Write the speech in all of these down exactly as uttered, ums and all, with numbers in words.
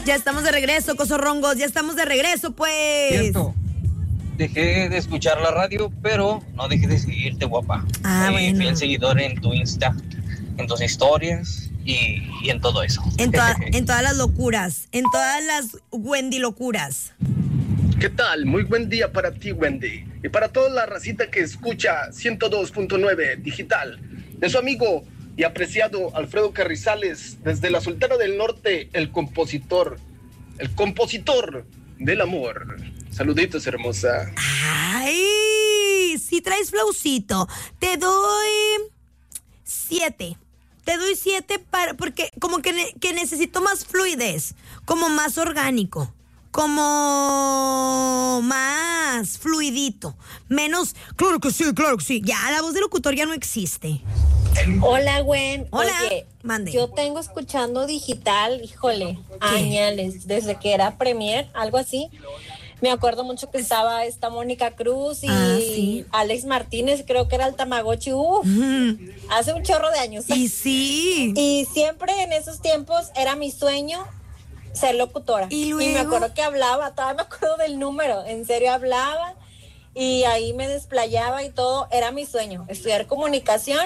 Ya estamos de regreso, cosorrongos, ya estamos de regreso, pues. Cierto. Dejé de escuchar la radio, pero no dejé de seguirte, guapa. Ah, eh, bueno. Fiel seguidor en tu Insta, en tus historias y, y en todo eso. En, toda, en todas las locuras, en todas las Wendy locuras. ¿Qué tal? Muy buen día para ti, Wendy. Y para toda la racita que escucha ciento dos punto nueve Digital. De su amigo y apreciado Alfredo Carrizales, desde la Sultana del Norte, el compositor. El compositor del amor. Saluditos, hermosa. Ay, si traes flowcito. Te doy siete. Te doy siete para, porque como que, ne, que necesito más fluidez, como más orgánico, como más fluidito, menos, claro que sí, claro que sí. Ya, la voz del locutor ya no existe. Hola, Gwen. Hola, Oye, mande. Yo tengo escuchando Digital, híjole, añales, desde que era Premier, algo así. Me acuerdo mucho que estaba esta Mónica Cruz y ah, sí. Alex Martínez, creo que era el Tamagotchi, uf, uh-huh. hace un chorro de años. Y sí. Y siempre en esos tiempos era mi sueño ser locutora. Y luego. Y me acuerdo que hablaba, todavía me acuerdo del número, en serio hablaba y ahí me desplayaba y todo, era mi sueño, estudiar comunicación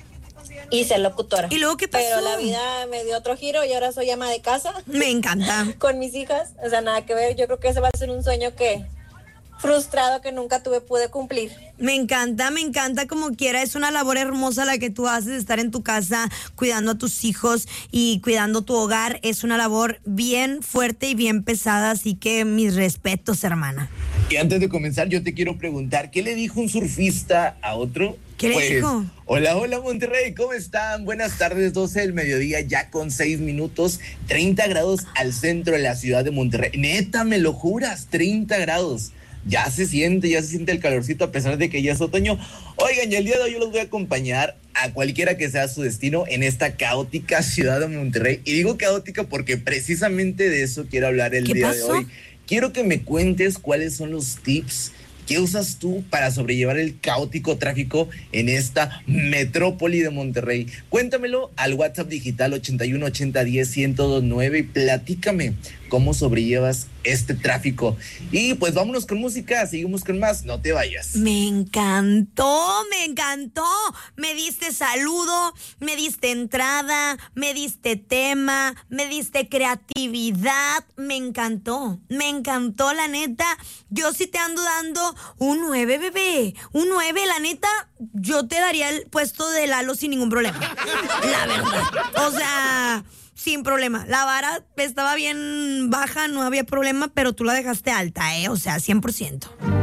y ser locutora. ¿Y luego qué pasó? Pero la vida me dio otro giro y ahora soy ama de casa. Me encanta. Con mis hijas, o sea, nada que ver. Yo creo que ese va a ser un sueño que frustrado que nunca tuve, pude cumplir. Me encanta, me encanta como quiera. Es una labor hermosa la que tú haces, estar en tu casa cuidando a tus hijos y cuidando tu hogar. Es una labor bien fuerte y bien pesada, así que mis respetos, hermana. Y antes de comenzar, yo te quiero preguntar, ¿qué le dijo un surfista a otro? ¿Qué pues, le dijo? Hola, hola Monterrey, ¿cómo están? Buenas tardes, doce del mediodía, ya con seis minutos, treinta grados al centro de la ciudad de Monterrey. Neta, ¿me lo juras? treinta grados. Ya se siente, ya se siente el calorcito a pesar de que ya es otoño. Oigan, y el día de hoy yo los voy a acompañar a cualquiera que sea su destino en esta caótica ciudad de Monterrey. Y digo caótica porque precisamente de eso quiero hablar el día pasó? de hoy. Quiero que me cuentes cuáles son los tips que usas tú para sobrellevar el caótico tráfico en esta metrópoli de Monterrey. Cuéntamelo al WhatsApp digital ochenta y uno ochenta diez ciento veintinueve y platícame cómo sobrellevas este tráfico. Y pues vámonos con música, seguimos con más, no te vayas. Me encantó, me encantó. Me diste saludo, me diste entrada, me diste tema, me diste creatividad. Me encantó, me encantó, la neta. Yo sí te ando dando un nueve, bebé. Un nueve, la neta, yo te daría el puesto de Lalo sin ningún problema. La verdad. O sea, sin problema. La vara estaba bien baja, no había problema, pero tú la dejaste alta, ¿eh? O sea, cien por ciento.